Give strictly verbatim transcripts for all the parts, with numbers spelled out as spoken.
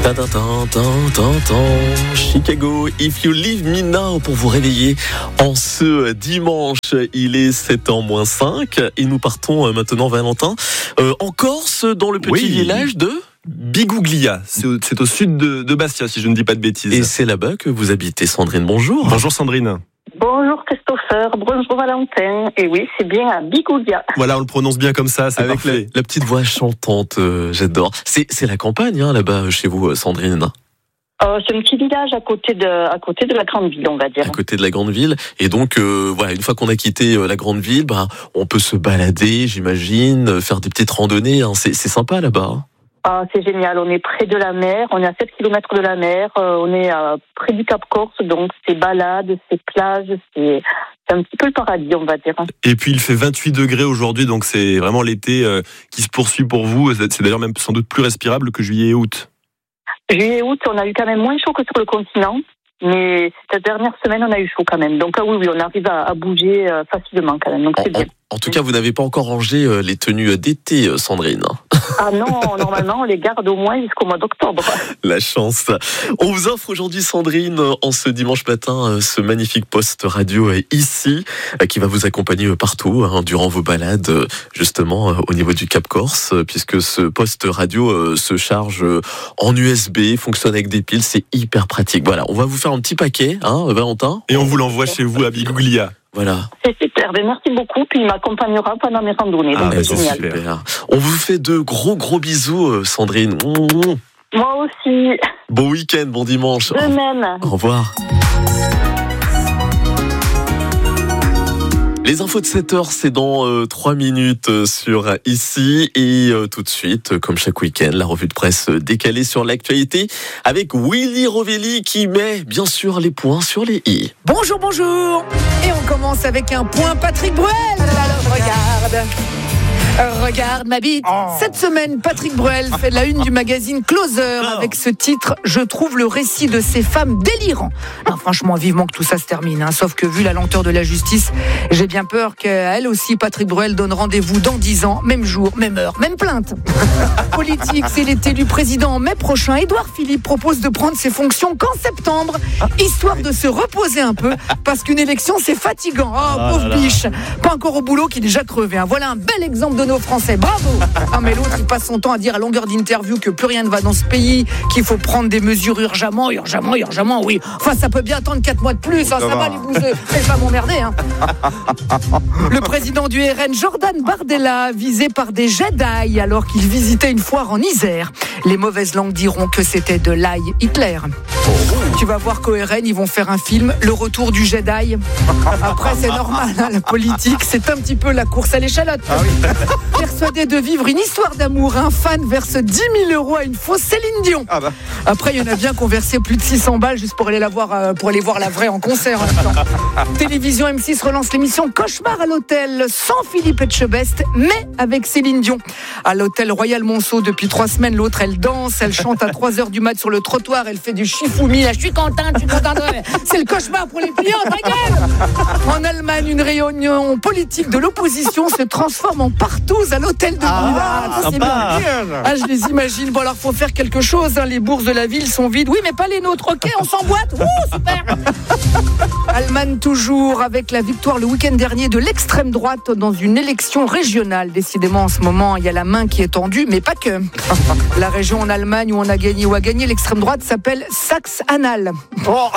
Chicago, If You Leave Me Now pour vous réveiller en ce dimanche. Il est sept heures moins cinq et nous partons maintenant, Valentin, euh, en Corse, dans le petit oui. village de Biguglia. C'est au, c'est au sud de, de Bastia, si je ne dis pas de bêtises. Et c'est là-bas que vous habitez, Sandrine. Bonjour. Bonjour Sandrine. Bonjour Christopher, bonjour Valentin. Et oui, c'est bien à Biguglia. Voilà, on le prononce bien comme ça, c'est Avec parfait. la, la petite voix chantante, euh, j'adore. C'est, c'est la campagne, hein, là-bas, chez vous, Sandrine. Euh, c'est un petit village à côté de, à côté de la grande ville, on va dire. À côté de la grande ville. Et donc, euh, voilà, une fois qu'on a quitté euh, la grande ville, bah, on peut se balader, j'imagine, euh, faire des petites randonnées. Hein. C'est, c'est sympa là-bas. Hein. Ah, c'est génial, on est près de la mer, on est à sept kilomètres de la mer, euh, on est euh, près du Cap Corse, donc c'est balades, c'est plages, c'est, c'est un petit peu le paradis, on va dire. Et puis il fait vingt-huit degrés aujourd'hui, donc c'est vraiment l'été euh, qui se poursuit pour vous. C'est d'ailleurs même sans doute plus respirable que juillet et août. Juillet et août, on a eu quand même moins chaud que sur le continent, mais cette dernière semaine, on a eu chaud quand même. Donc ah oui, oui, on arrive à, à bouger euh, facilement quand même, donc c'est en, bien. En, en tout cas, vous n'avez pas encore rangé euh, les tenues d'été, euh, Sandrine. Ah non, normalement, on les garde au moins jusqu'au mois d'octobre. La chance. On vous offre aujourd'hui, Sandrine, en ce dimanche matin, ce magnifique poste radio ici, qui va vous accompagner partout, hein, durant vos balades, justement, au niveau du Cap Corse, puisque ce poste radio se charge en U S B, fonctionne avec des piles, c'est hyper pratique. Voilà, on va vous faire un petit paquet, hein, Valentin. Et on vous l'envoie chez vous à Biguglia. Voilà. C'est super, ben merci beaucoup, puis il m'accompagnera pendant mes randonnées, donc Ah, c'est c'est génial. super. On vous fait de gros gros bisous, Sandrine. Moi aussi. Bon week-end, bon dimanche. De même. Au revoir. Les infos de sept heures, c'est dans euh, trois minutes euh, sur Ici. Et euh, tout de suite, euh, comme chaque week-end, la revue de presse euh, décalée sur l'actualité avec Willy Rovelli qui met bien sûr les points sur les i. Bonjour, bonjour. Et on commence avec un point Patrick Bruel. Alors, regarde. Regarde ma bite. Oh. Cette semaine, Patrick Bruel fait la une du magazine Closer avec ce titre « Je trouve le récit de ces femmes délirant ». Non, franchement, vivement que tout ça se termine. Hein. Sauf que vu la lenteur de la justice, j'ai bien peur qu'elle aussi, Patrick Bruel, donne rendez-vous dans dix ans, même jour, même heure, même plainte. Politique, s'il est élu président en mai prochain, Édouard Philippe propose de prendre ses fonctions qu'en septembre, histoire de se reposer un peu, parce qu'une élection, c'est fatigant. Oh, pauvre biche. Pas encore au boulot qui est déjà crevé. Hein. Voilà un bel exemple de nos Français, bravo. Ah mais l'autre il passe son temps à dire à longueur d'interview que plus rien ne va dans ce pays, qu'il faut prendre des mesures urgemment, urgemment, urgemment, oui. Enfin ça peut bien attendre quatre mois de plus, hein, ça, ça va les bouser, c'est pas m'emmerder. Hein. Le président du R N, Jordan Bardella, visé par des Jedi alors qu'il visitait une foire en Isère. Les mauvaises langues diront que c'était de l'ail Hitler. Tu vas voir qu'au R N, ils vont faire un film, Le Retour du Jedi. Après, c'est normal, hein, la politique, c'est un petit peu la course à l'échalote. Ah oui. Persuadé de vivre une histoire d'amour, un fan verse dix mille euros à une fausse Céline Dion. Ah bah. Après, il y en a bien qui ont versé plus de six cents balles juste pour aller la voir, euh, pour aller voir la vraie en concert. En Télévision M six relance l'émission Cauchemar à l'hôtel, sans Philippe Etchebest, mais avec Céline Dion. À l'hôtel Royal Monceau, depuis trois semaines, l'autre, elle danse, elle chante à trois heures du mat sur le trottoir, elle fait du chifoumi. Là, je suis contente, je suis contente. C'est le cauchemar pour les clients, ta gueule. En Allemagne, une réunion politique de l'opposition se transforme en partouze à l'hôtel de ah, ah, c'est ah, ah, je les imagine. Bon, alors, faut faire quelque chose. Hein. Les bourses de la ville sont vides. Oui, mais pas les nôtres. Ok, on s'emboîte. Ouh, super. Allemagne toujours avec la victoire le week-end dernier de l'extrême droite dans une élection régionale. Décidément, en ce moment, il y a la main qui est tendue, mais pas que. La région en Allemagne où on a gagné ou a gagné l'extrême droite s'appelle Saxe-Anhalt. Oh.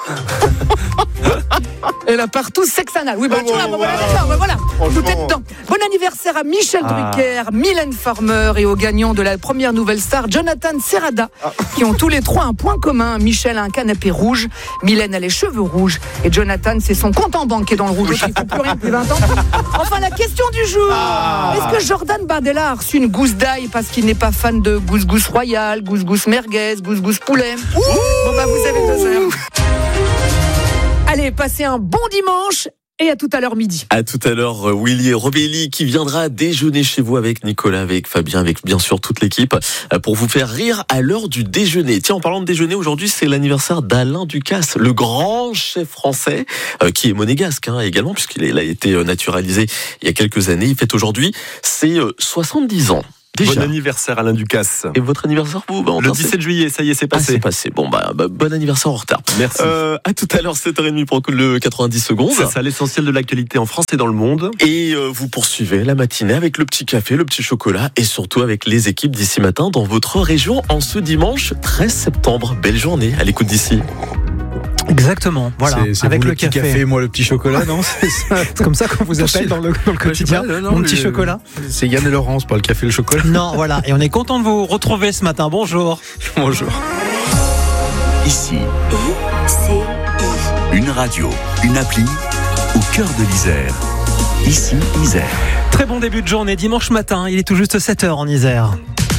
Et là partout sexe anal. Oui, bah tu vois, bah, voilà, d'accord, bah, voilà. Tout est dedans. Bon anniversaire à Michel ah. Drucker, Mylène Farmer et aux gagnants de la première nouvelle star, Jonathan Serrada, ah. qui ont tous les trois un point commun. Michel a un canapé rouge, Mylène a les cheveux rouges et Jonathan, c'est son compte en banque qui est dans le rouge. Il ne faut plus rien depuis vingt ans. Enfin, la question du jour. Ah. Est-ce que Jordan Bardella a reçu une gousse d'ail parce qu'il n'est pas fan de gousgousse royale, gousgousse merguez, gousgousse poulet? Ouh. Bon, bah, vous avez deux heures. Allez, passez un bon dimanche et à tout à l'heure midi. À tout à l'heure, Willy Rovelli qui viendra déjeuner chez vous avec Nicolas, avec Fabien, avec bien sûr toute l'équipe pour vous faire rire à l'heure du déjeuner. Tiens, en parlant de déjeuner, aujourd'hui c'est l'anniversaire d'Alain Ducasse, le grand chef français euh, qui est monégasque hein, également puisqu'il a été naturalisé il y a quelques années. Il fête aujourd'hui ses euh, soixante-dix ans. Déjà. Bon anniversaire Alain Ducasse. Et votre anniversaire, vous, Valentin, Le dix-sept juillet, ça y est, c'est Ah, passé. c'est passé. Bon, bah, bah, bon anniversaire en retard. Merci. Euh, à tout à l'heure, sept heures trente pour le quatre-vingt-dix secondes. C'est ça, l'essentiel de l'actualité en France et dans le monde. Et euh, vous poursuivez la matinée avec le petit café, le petit chocolat et surtout avec les équipes d'ici matin dans votre région en ce dimanche treize septembre. Belle journée à l'écoute d'ici. Exactement, voilà, C'est, c'est avec vous le, le petit café. café, moi le petit chocolat, non? C'est ça. C'est comme ça qu'on vous appelle dans le, dans le quotidien, Non, non, mon le- petit chocolat. C'est Yann et Laurence, pas le café et le chocolat. Non, voilà, et on est content de vous retrouver ce matin. Bonjour. Bonjour. Ici, une radio, une appli au cœur de l'Isère. Ici, Isère. Très bon début de journée, dimanche matin, il est tout juste sept heures en Isère.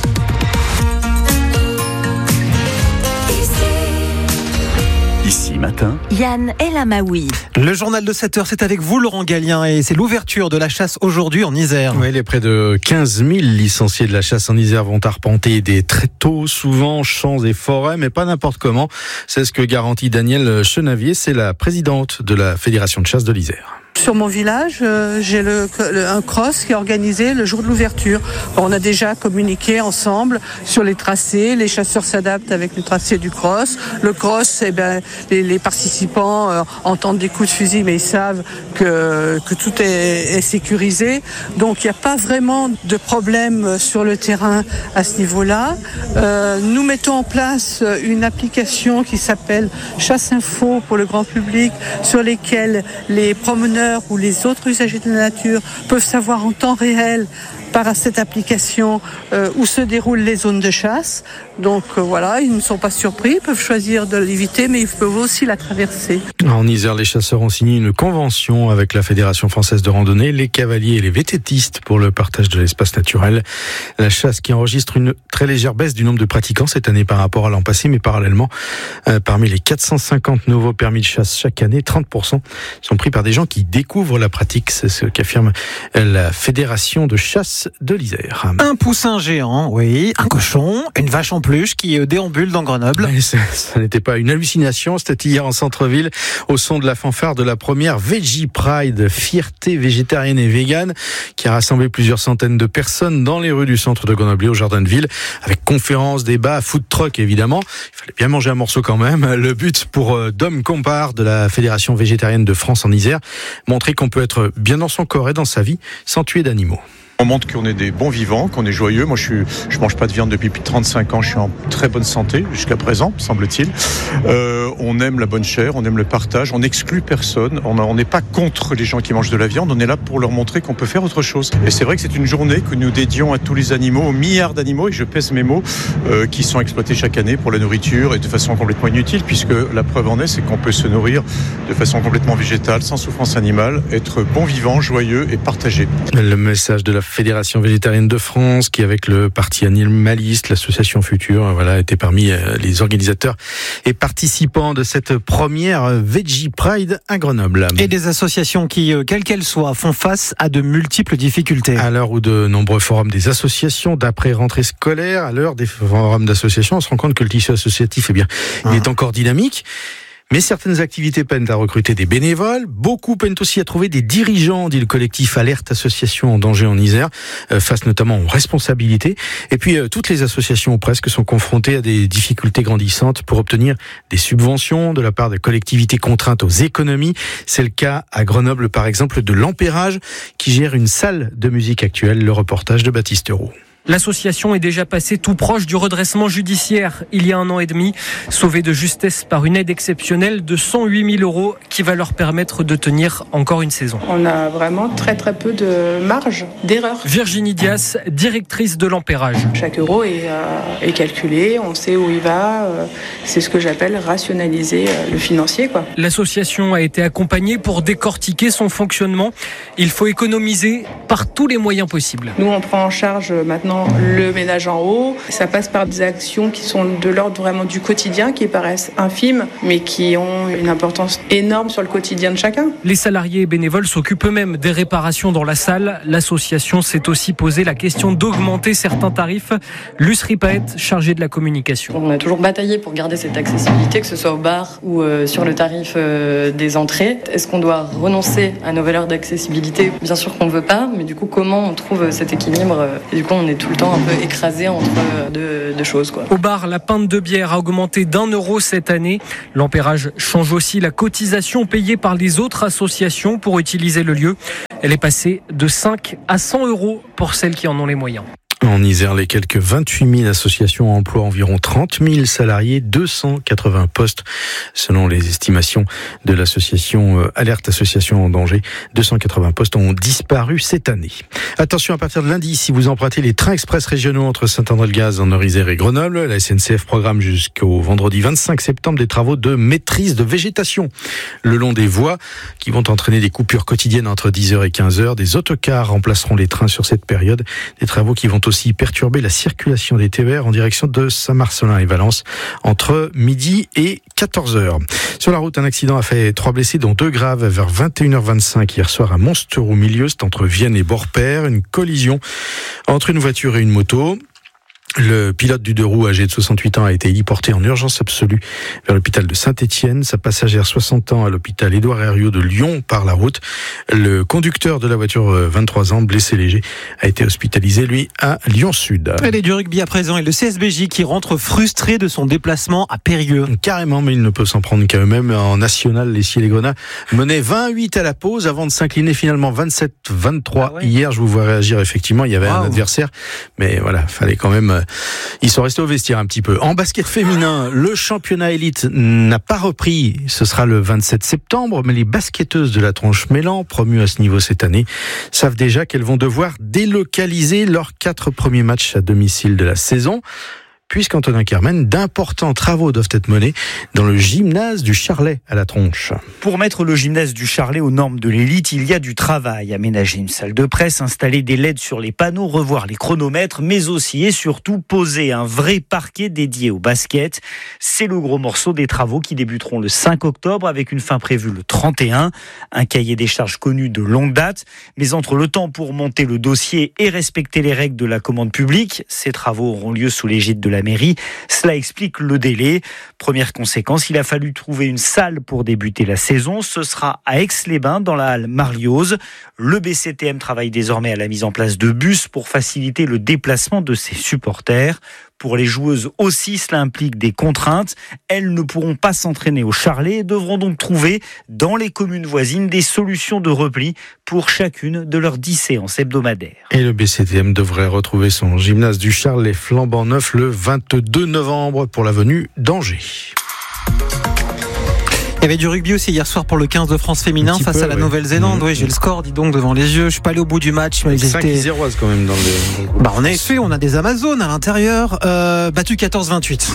Ici, matin, Yann El Amaoui. Le journal de sept heures, c'est avec vous Laurent Gallien et c'est l'ouverture de la chasse aujourd'hui en Isère. Oui, les près de quinze mille licenciés de la chasse en Isère vont arpenter des tréteaux, souvent champs et forêts, mais pas n'importe comment. C'est ce que garantit Danielle Chenavier, c'est la présidente de la Fédération de chasse de l'Isère. Sur mon village, euh, j'ai le, le, un cross qui est organisé le jour de l'ouverture. On a déjà communiqué ensemble sur les tracés. Les chasseurs s'adaptent avec les tracés du cross. Le cross, eh ben, les, les participants euh, entendent des coups de fusil, mais ils savent que, que tout est, est sécurisé. Donc il n'y a pas vraiment de problème sur le terrain à ce niveau-là. Euh, nous mettons en place une application qui s'appelle Chasse Info pour le grand public, sur lesquelles les promeneurs ou les autres usagers de la nature peuvent savoir en temps réel par cette application euh, où se déroulent les zones de chasse. Donc euh, voilà, ils ne sont pas surpris, ils peuvent choisir de l'éviter, mais ils peuvent aussi la traverser. En Isère, les chasseurs ont signé une convention avec la Fédération française de randonnée, les cavaliers et les vététistes pour le partage de l'espace naturel. La chasse qui enregistre une très légère baisse du nombre de pratiquants cette année par rapport à l'an passé, mais parallèlement, euh, parmi les quatre cent cinquante nouveaux permis de chasse chaque année, trente pour cent sont pris par des gens qui découvrent la pratique. C'est ce qu'affirme la Fédération de chasse de l'Isère. Un poussin géant, oui, un cochon, une vache en peluche qui déambule dans Grenoble. Ouais, ça, ça n'était pas une hallucination, c'était hier en centre-ville, au son de la fanfare de la première Veggie Pride, fierté végétarienne et végane, qui a rassemblé plusieurs centaines de personnes dans les rues du centre de Grenoble et au jardin de ville, avec conférences, débats, food truck évidemment. Il fallait bien manger un morceau quand même. Le but pour euh, Dom Compare de la Fédération végétarienne de France en Isère, montrer qu'on peut être bien dans son corps et dans sa vie sans tuer d'animaux. On montre qu'on est des bons vivants, qu'on est joyeux. Moi, je suis, je mange pas de viande depuis plus de trente-cinq ans. Je suis en très bonne santé jusqu'à présent, semble-t-il. Euh, on aime la bonne chair, on aime le partage, on n'exclut personne. On n'est pas contre les gens qui mangent de la viande. On est là pour leur montrer qu'on peut faire autre chose. Et c'est vrai que c'est une journée que nous dédions à tous les animaux, aux milliards d'animaux, et je pèse mes mots, euh, qui sont exploités chaque année pour la nourriture et de façon complètement inutile, puisque la preuve en est, c'est qu'on peut se nourrir de façon complètement végétale, sans souffrance animale, être bon vivant, joyeux et partagé. Le message de la Fédération végétarienne de France, qui avec le parti animaliste, l'association Future, voilà, était parmi les organisateurs et participants de cette première Veggie Pride à Grenoble. Et des associations qui, quelles qu'elles soient, font face à de multiples difficultés. À l'heure où de nombreux forums des associations d'après-rentrée scolaire, à l'heure des forums d'associations, on se rend compte que le tissu associatif, eh bien, il Ah. est encore dynamique. Mais certaines activités peinent à recruter des bénévoles. Beaucoup peinent aussi à trouver des dirigeants, dit le collectif Alerte Association en danger en Isère, euh, face notamment aux responsabilités. Et puis, euh, toutes les associations ou presque sont confrontées à des difficultés grandissantes pour obtenir des subventions de la part de collectivités contraintes aux économies. C'est le cas à Grenoble, par exemple, de l'Empérage, qui gère une salle de musique actuelle. Le reportage de Baptiste Roux. L'association est déjà passée tout proche du redressement judiciaire il y a un an et demi, sauvée de justesse par une aide exceptionnelle de cent huit mille euros qui va leur permettre de tenir encore une saison. On a vraiment très très peu de marge d'erreur. Virginie Dias, directrice de l'Empérage. Chaque euro est, euh, est calculé, on sait où il va, euh, c'est ce que j'appelle rationaliser euh, le financier, quoi. L'association a été accompagnée pour décortiquer son fonctionnement. Il faut économiser par tous les moyens possibles. Nous on prend en charge maintenant le ménage en haut. Ça passe par des actions qui sont de l'ordre vraiment du quotidien, qui paraissent infimes, mais qui ont une importance énorme sur le quotidien de chacun. Les salariés et bénévoles s'occupent eux-mêmes des réparations dans la salle. L'association s'est aussi posé la question d'augmenter certains tarifs. Luce Ripaet, chargée de la communication. On a toujours bataillé pour garder cette accessibilité, que ce soit au bar ou euh, sur le tarif euh, des entrées. Est-ce qu'on doit renoncer à nos valeurs d'accessibilité ? Bien sûr qu'on ne veut pas, mais du coup, comment on trouve cet équilibre ? Et du coup, on est tout le temps un peu écrasé entre deux, deux choses, quoi. Au bar, la pinte de bière a augmenté d'un euro cette année. L'ampérage change aussi la cotisation payée par les autres associations pour utiliser le lieu. Elle est passée de cinq à cent euros pour celles qui en ont les moyens. En Isère, les quelques vingt-huit mille associations emploient environ trente mille salariés, deux cent quatre-vingts postes, selon les estimations de l'association Alerte Association en danger. deux cent quatre-vingts postes ont disparu cette année. Attention, à partir de lundi, si vous empruntez les trains express régionaux entre Saint-André-le-Gaz, en Nord-Isère et Grenoble, la S N C F programme jusqu'au vendredi vingt-cinq septembre des travaux de maîtrise de végétation le long des voies qui vont entraîner des coupures quotidiennes entre dix heures et quinze heures. Des autocars remplaceront les trains sur cette période. Des travaux qui vont aussi perturber la circulation des T E R en direction de Saint-Marcellin et Valence entre midi et quatorze heures. Sur la route, un accident a fait trois blessés, dont deux graves, vers vingt et une heures vingt-cinq hier soir à Monstereau-Milieu, c'est entre Vienne et Borpère. Une collision entre une voiture et une moto. Le pilote du deux roues, âgé de soixante-huit ans, a été héliporté en urgence absolue vers l'hôpital de Saint-Étienne. Sa passagère, soixante ans, à l'hôpital Édouard Herriot de Lyon par la route. Le conducteur de la voiture, vingt-trois ans, blessé léger, a été hospitalisé, lui, à Lyon-Sud. Allez, du rugby à présent et le C S B J qui rentre frustré de son déplacement à Périgueux. Carrément, mais il ne peut s'en prendre qu'à eux-mêmes. En national, les Ciel-et-Grenats menaient vingt-huit à la pause avant de s'incliner finalement vingt-sept vingt-trois. Ah ouais. Hier, je vous vois réagir, effectivement, il y avait wow. un adversaire, mais voilà, fallait quand même... Ils sont restés au vestiaire un petit peu. En basket féminin, le championnat élite n'a pas repris. Ce sera le vingt-sept septembre, mais les basketteuses de la Tronche Mélan, promues à ce niveau cette année, savent déjà qu'elles vont devoir délocaliser leurs quatre premiers matchs à domicile de la saison. Puisqu'Antonin Kermen, d'importants travaux doivent être menés dans le gymnase du Charlet à la Tronche. Pour mettre le gymnase du Charlet aux normes de l'élite, il y a du travail. Aménager une salle de presse, installer des L E D sur les panneaux, revoir les chronomètres, mais aussi et surtout poser un vrai parquet dédié au basket. C'est le gros morceau des travaux qui débuteront le cinq octobre avec une fin prévue le trente et un. Un cahier des charges connu de longue date. Mais entre le temps pour monter le dossier et respecter les règles de la commande publique, ces travaux auront lieu sous l'égide de la mairie. Cela explique le délai. Première conséquence, il a fallu trouver une salle pour débuter la saison. Ce sera à Aix-les-Bains, dans la halle Marlioz. Le B C T M travaille désormais à la mise en place de bus pour faciliter le déplacement de ses supporters. Pour les joueuses aussi, cela implique des contraintes. Elles ne pourront pas s'entraîner au Charlet et devront donc trouver dans les communes voisines des solutions de repli pour chacune de leurs dix séances hebdomadaires. Et le B C T M devrait retrouver son gymnase du Charlet flambant neuf le vingt-deux novembre pour la venue d'Angers. Il y avait du rugby aussi hier soir pour le quinze de France féminin face peu, à la ouais. Nouvelle-Zélande. Mmh. Oui, j'ai le score, dis donc, devant les yeux. Je suis pas allé au bout du match, mais cinq zéro quand même dans le. Bah, en effet, on a des Amazones à l'intérieur. Euh, battu quatorze vingt-huit.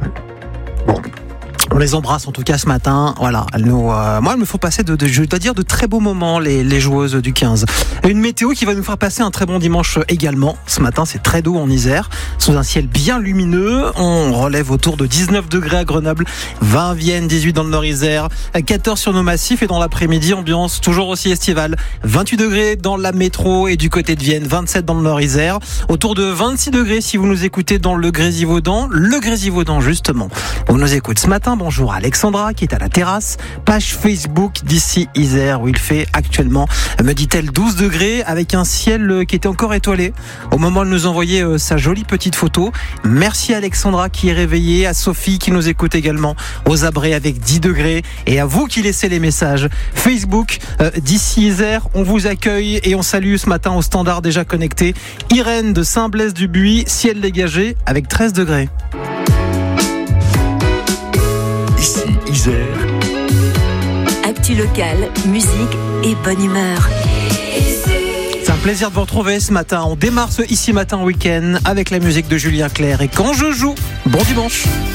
Bon. On les embrasse en tout cas ce matin. Voilà, elles nous, euh, moi, il me faut passer de, de, je dois dire, de très beaux moments, les, les joueuses du quinze. Une météo qui va nous faire passer un très bon dimanche également. Ce matin, c'est très doux en Isère, sous un ciel bien lumineux. On relève autour de dix-neuf degrés à Grenoble, vingt à Vienne, dix-huit dans le Nord-Isère, quatorze sur nos massifs et dans l'après-midi, ambiance toujours aussi estivale. vingt-huit degrés dans la métro et du côté de Vienne, vingt-sept dans le Nord-Isère. Autour de vingt-six degrés si vous nous écoutez dans le Grésivaudan. Le Grésivaudan, justement. On nous écoute ce matin. Bonjour à Alexandra qui est à la terrasse, page Facebook d'ici Isère où il fait actuellement, me dit-elle, douze degrés avec un ciel qui était encore étoilé au moment de nous envoyer sa jolie petite photo. Merci à Alexandra qui est réveillée, à Sophie qui nous écoute également aux Abrets avec dix degrés et à vous qui laissez les messages Facebook euh, d'ici Isère. On vous accueille et on salue ce matin au standard déjà connecté Irène de Saint-Blaise-du-Buis, ciel dégagé avec treize degrés. Ici, Isère. Actu locale, musique et bonne humeur. C'est un plaisir de vous retrouver ce matin. On démarre ce Ici Matin Week-end avec la musique de Julien Clerc. Et quand je joue, bon dimanche.